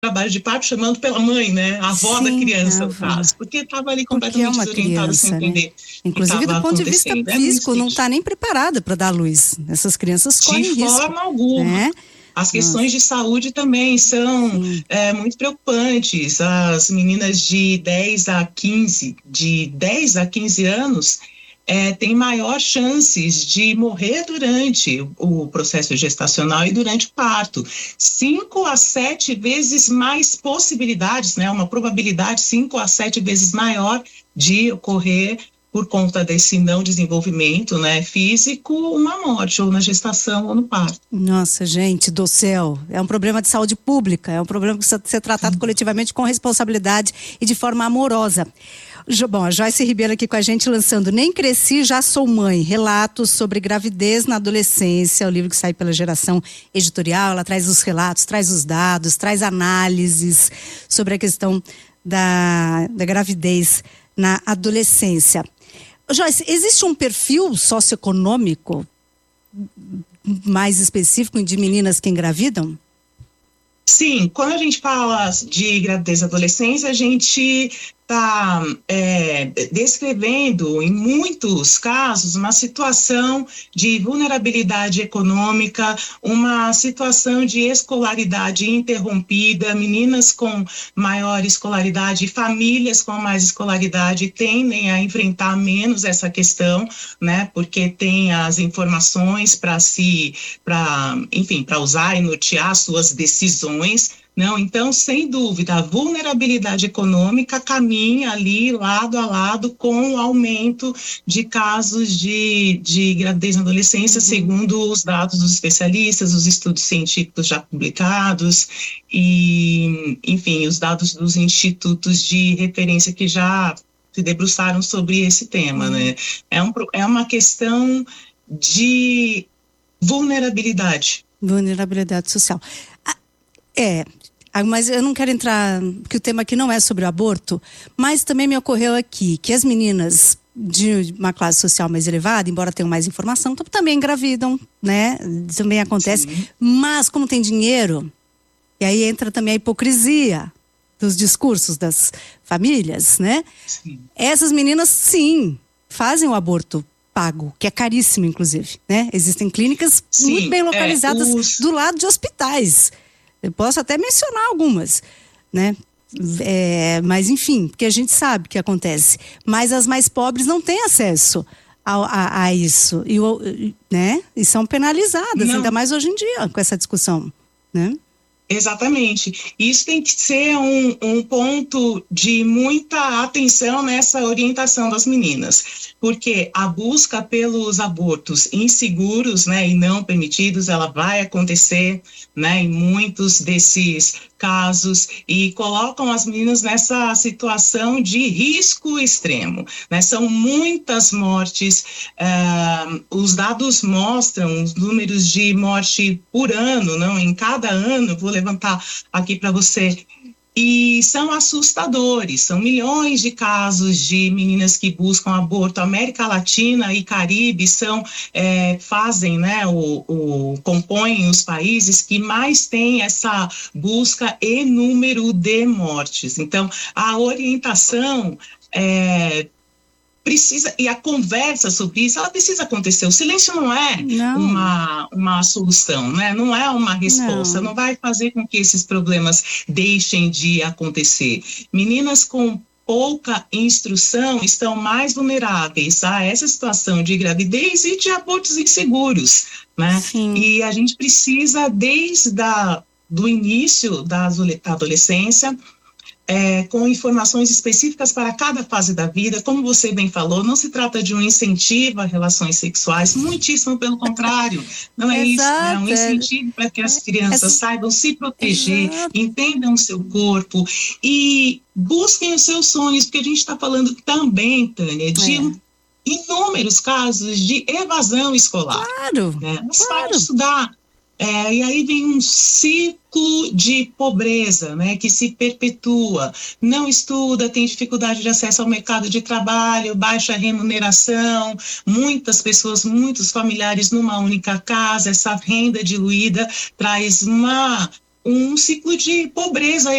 trabalho de parto chamando pela mãe, né? A avó da criança, no caso, porque estava ali completamente desorientada, sem entender, né? Inclusive, do ponto de vista físico, não está nem preparada para dar à luz. Essas crianças correm risco. De forma alguma. Né? As questões de saúde também são muito preocupantes. As meninas de 10 a 15 anos têm maior chances de morrer durante o processo gestacional e durante o parto. 5 a 7 vezes mais possibilidades, né? Uma probabilidade 5 a 7 vezes maior de ocorrer por conta desse não desenvolvimento, né, físico, uma morte, ou na gestação ou no parto. Nossa, gente do céu, é um problema de saúde pública, é um problema que precisa ser tratado coletivamente com responsabilidade e de forma amorosa. Bom, a Joyce Ribeiro aqui com a gente lançando Nem Cresci, Já Sou Mãe, relatos sobre gravidez na adolescência, o livro que sai pela Geração Editorial. Ela traz os relatos, traz os dados, traz análises sobre a questão da gravidez na adolescência. Joyce, existe um perfil socioeconômico mais específico de meninas que engravidam? Sim, quando a gente fala de gravidez e adolescência, a gente está descrevendo, em muitos casos, uma situação de vulnerabilidade econômica, uma situação de escolaridade interrompida, meninas com maior escolaridade, famílias com mais escolaridade tendem a enfrentar menos essa questão, né, porque tem as informações para usar e nortear suas decisões. Não, então, sem dúvida, a vulnerabilidade econômica caminha ali lado a lado com o aumento de casos de gravidez na adolescência, segundo os dados dos especialistas, os estudos científicos já publicados e, enfim, os dados dos institutos de referência que já se debruçaram sobre esse tema, né? É uma questão de vulnerabilidade. Vulnerabilidade social. Mas eu não quero entrar, porque o tema aqui não é sobre o aborto, mas também me ocorreu aqui que as meninas de uma classe social mais elevada, embora tenham mais informação, também engravidam, né? Também acontece. Sim. Mas como tem dinheiro, e aí entra também a hipocrisia dos discursos das famílias, né? Sim. Essas meninas, sim, fazem o aborto pago, que é caríssimo, inclusive, né? Existem clínicas muito bem localizadas do lado de hospitais. Eu posso até mencionar algumas, né? Mas enfim, porque a gente sabe o que acontece. Mas as mais pobres não têm acesso a isso, né? E são penalizadas, ainda mais hoje em dia, com essa discussão, né? Exatamente. Isso tem que ser um ponto de muita atenção nessa orientação das meninas, porque a busca pelos abortos inseguros, né, e não permitidos, ela vai acontecer, né, em muitos desses casos, e colocam as meninas nessa situação de risco extremo, né? São muitas mortes, os dados mostram os números de morte por ano, não? Em cada ano, vou levantar aqui para você, e são assustadores, são milhões de casos de meninas que buscam aborto. América Latina e Caribe fazem, né, compõem os países que mais têm essa busca e número de mortes. Então, a orientação precisa, e a conversa sobre isso, ela precisa acontecer. O silêncio não é uma solução, né? Não é uma resposta, não vai fazer com que esses problemas deixem de acontecer. Meninas com pouca instrução estão mais vulneráveis a essa situação de gravidez e de abortos inseguros, né? Sim. E a gente precisa, desde do início da adolescência, com informações específicas para cada fase da vida. Como você bem falou, não se trata de um incentivo a relações sexuais, muitíssimo pelo contrário, não é isso, é um incentivo para que as crianças saibam se proteger, entendam o seu corpo e busquem os seus sonhos, porque a gente está falando também, Tânia, de inúmeros casos de evasão escolar. Claro, né? Mas para estudar. E aí vem um ciclo de pobreza, né, que se perpetua, não estuda, tem dificuldade de acesso ao mercado de trabalho, baixa remuneração, muitas pessoas, muitos familiares numa única casa, essa renda diluída traz uma um ciclo de pobreza